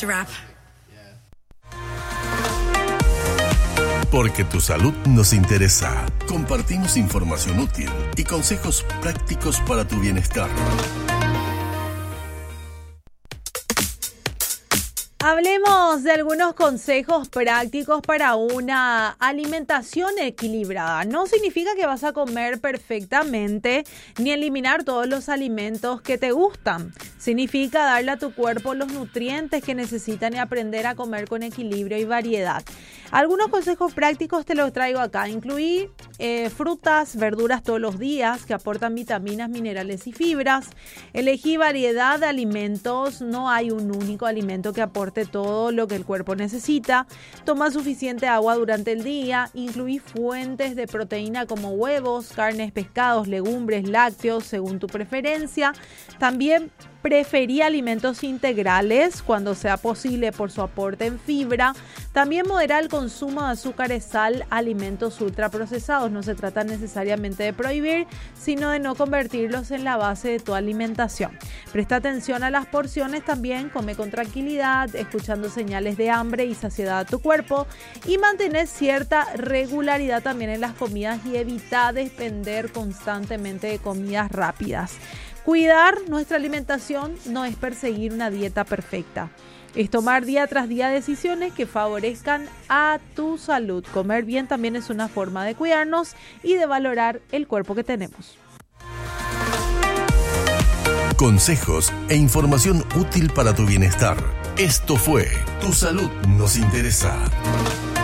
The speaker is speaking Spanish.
a wrap. Porque tu salud nos interesa. Compartimos información útil y consejos prácticos para tu bienestar. Hablemos de algunos consejos prácticos para una alimentación equilibrada. No significa que vas a comer perfectamente ni eliminar todos los alimentos que te gustan. Significa darle a tu cuerpo los nutrientes que necesitan y aprender a comer con equilibrio y variedad. Algunos consejos prácticos te los traigo acá. Incluí frutas, verduras todos los días que aportan vitaminas, minerales y fibras. Elegí variedad de alimentos. No hay un único alimento que aporte todo lo que el cuerpo necesita. Toma suficiente agua durante el día. Incluí fuentes de proteína como huevos, carnes, pescados, legumbres, lácteos, según tu preferencia. También preferí alimentos integrales cuando sea posible por su aporte en fibra. También modera el consumo de azúcares, sal, alimentos ultraprocesados. No se trata necesariamente de prohibir, sino de no convertirlos en la base de tu alimentación. Presta atención a las porciones también, come con tranquilidad, escuchando señales de hambre y saciedad a tu cuerpo, y mantener cierta regularidad también en las comidas y evita depender constantemente de comidas rápidas. Cuidar nuestra alimentación no es perseguir una dieta perfecta. Es tomar día tras día decisiones que favorezcan a tu salud. Comer bien también es una forma de cuidarnos y de valorar el cuerpo que tenemos. Consejos e información útil para tu bienestar. Esto fue Tu Salud Nos Interesa.